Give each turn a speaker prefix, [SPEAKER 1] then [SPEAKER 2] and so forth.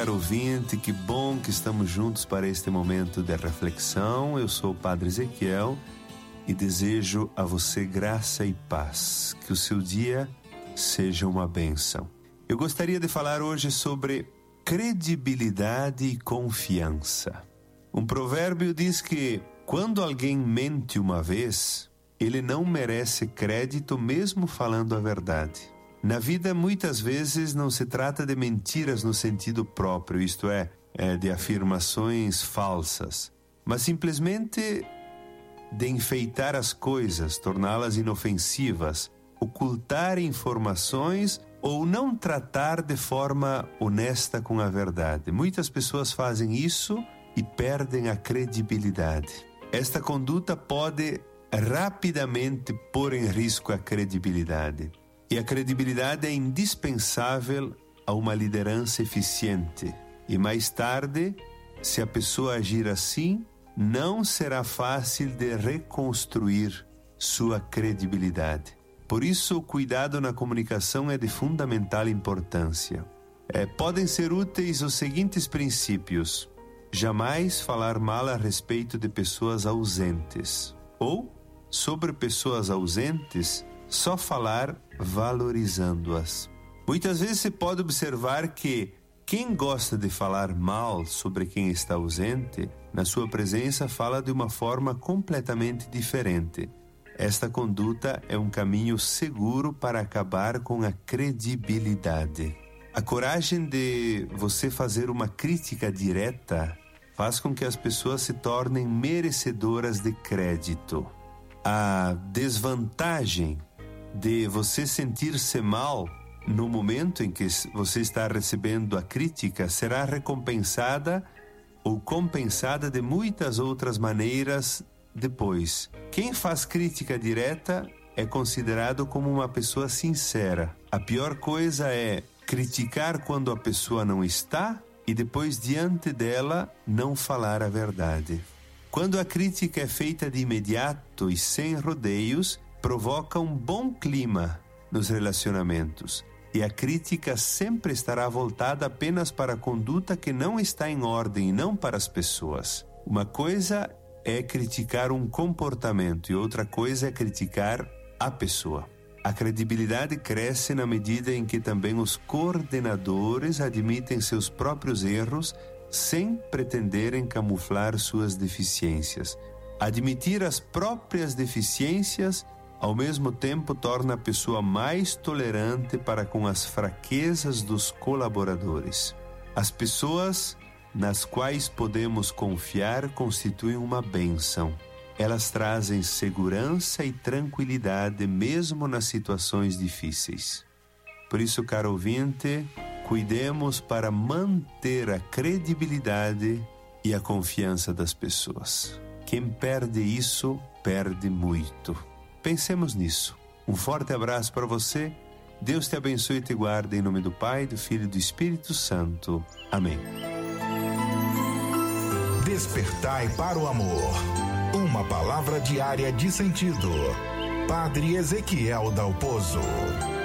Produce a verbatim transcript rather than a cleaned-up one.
[SPEAKER 1] Caro ouvinte, que bom que estamos juntos para este momento de reflexão. Eu sou o Padre Ezequiel e desejo a você graça e paz, que o seu dia seja uma bênção. Eu gostaria de falar hoje sobre credibilidade e confiança. Um provérbio diz que quando alguém mente uma vez, ele não merece crédito mesmo falando a verdade. Na vida, muitas vezes, não se trata de mentiras no sentido próprio, isto é, é, de afirmações falsas, mas simplesmente de enfeitar as coisas, torná-las inofensivas, ocultar informações ou não tratar de forma honesta com a verdade. Muitas pessoas fazem isso e perdem a credibilidade. Esta conduta pode rapidamente pôr em risco a credibilidade. E a credibilidade é indispensável a uma liderança eficiente. E mais tarde, se a pessoa agir assim, não será fácil de reconstruir sua credibilidade. Por isso, o cuidado na comunicação é de fundamental importância. É, podem ser úteis os seguintes princípios: jamais falar mal a respeito de pessoas ausentes. Ou, sobre pessoas ausentes, só falar valorizando-as. Muitas vezes se pode observar que quem gosta de falar mal sobre quem está ausente, na sua presença fala de uma forma completamente diferente. Esta conduta é um caminho seguro para acabar com a credibilidade. A coragem de você fazer uma crítica direta faz com que as pessoas se tornem merecedoras de crédito. A desvantagem de você sentir-se mal no momento em que você está recebendo a crítica será recompensada ou compensada de muitas outras maneiras depois. Quem faz crítica direta é considerado como uma pessoa sincera. A pior coisa é criticar quando a pessoa não está e depois diante dela não falar a verdade. Quando a crítica é feita de imediato e sem rodeios, provoca um bom clima nos relacionamentos. E a crítica sempre estará voltada apenas para a conduta que não está em ordem e não para as pessoas. Uma coisa é criticar um comportamento e outra coisa é criticar a pessoa. A credibilidade cresce na medida em que também os coordenadores admitem seus próprios erros sem pretenderem camuflar suas deficiências. Admitir as próprias deficiências ao mesmo tempo torna a pessoa mais tolerante para com as fraquezas dos colaboradores. As pessoas nas quais podemos confiar constituem uma bênção. Elas trazem segurança e tranquilidade mesmo nas situações difíceis. Por isso, caro ouvinte, cuidemos para manter a credibilidade e a confiança das pessoas. Quem perde isso, perde muito. Pensemos nisso. Um forte abraço para você. Deus te abençoe e te guarde em nome do Pai, do Filho e do Espírito Santo. Amém.
[SPEAKER 2] Despertai para o amor. Uma palavra diária de sentido. Padre Ezequiel Dalpozo.